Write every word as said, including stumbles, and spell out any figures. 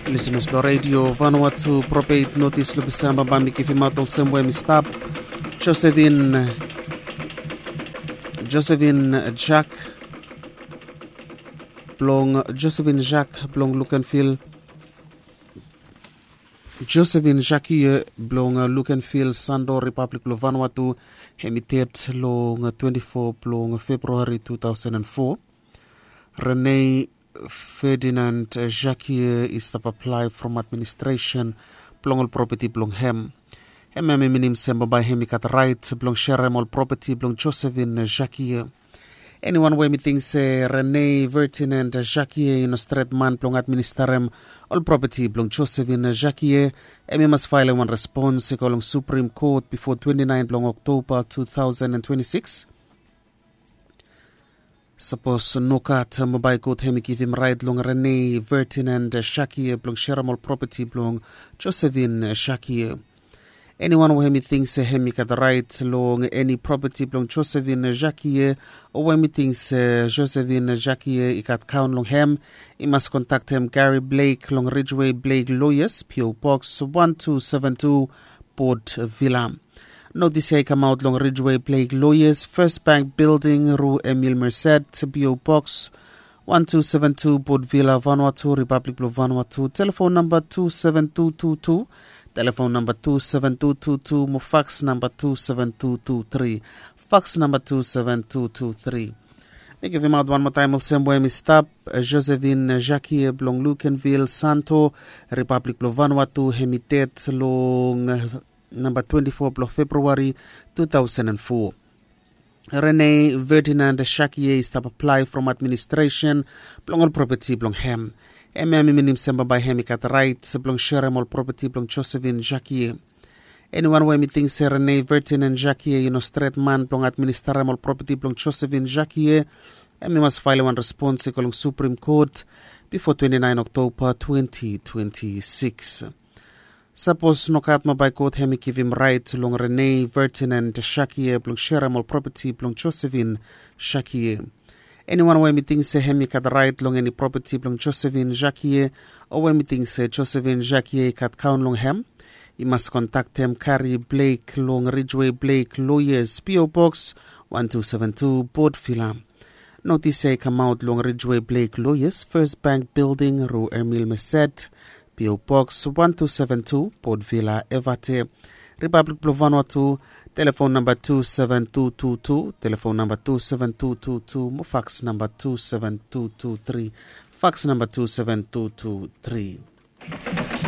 Listeners to Radio Vanuatu Propate Notice Lubisamba Bamiki Fimatol Semwe Mistab Josephine Josephine Jack Blong Josephine Jack Blong Look and Feel Josephine Jackie Blong Look and Feel Sando Republic of Vanuatu Hemitet Long twenty-four Blong February two thousand four Renee Ferdinand Jackie is the apply from administration Blong property Blong Hem M M minim semba by Hemikat right Blong Sheremol property Blong Josephine Jackie. Anyone where me thinks uh, Renee Ferdinand Jackie in a straight man Blong administrem all property Blong Josephine Jackie. M must file one response calling Supreme Court before twenty-ninth Blong October two thousand twenty-six. Suppose no cat mobile court hemi give him right long Renee Ferdinand Jackie Blong Sheramol property Blong Josephine Jackie. Anyone who hemi thinks hemi got the right long any property Blong Josephine Jackie or when me thinks Josephine Jackie he got count long hem, he must contact him Gary Blake long Ridgeway Blake Lawyers P O Box one two seven two Port Villa. Notice here come out long Ridgeway Blake Lawyers, First Bank Building, Rue Emile Merced, P O Box one two seven two, Port Villa, Vanuatu, Republic of Vanuatu. Telephone number two seven two two two, telephone number two seven two two two, mo fax number two seven two two three, fax number two seven two two three. I give him out one more time. I'll send where me stop. Josephine Jackie, Blong Lukenville, Santo, Republic of Vanuatu, Hemitet, long number twenty-four of February two thousand four. Renee Ferdinand Jackie is to apply from administration Blong property Blong Hem. M M minim semba by Hemikat right Blong Sheremol property Blong Josephine Jackie. Anyone where me thinks Renee Ferdinand Jackie you know straight man Blong administremol property Blong Josephine Jackie. M must file one response calling Supreme Court before twenty-ninth October twenty twenty-six. Suppose no cat by court hemi give him right long Renee Ferdinand Jackie Blong Sheramol property Blong Josephine Jackie. Anyone where me thinks hemi cat right long any property Blong Josephine Jackie or when me thinks Josephine Jackie cat count long hem, you must contact him Carrie Blake long Ridgeway Blake Lawyers P O Box one two seven two Port Villa. Notice here come out long Ridgeway Blake Lawyers, First Bank Building, Rue Emile Merced, P O Box one two seven two, Port Villa, Evate, Republic of Vanuatu. Telephone number two seven two two two, telephone number two seven two two two, fax number two seven two two three, fax number two seven two two three.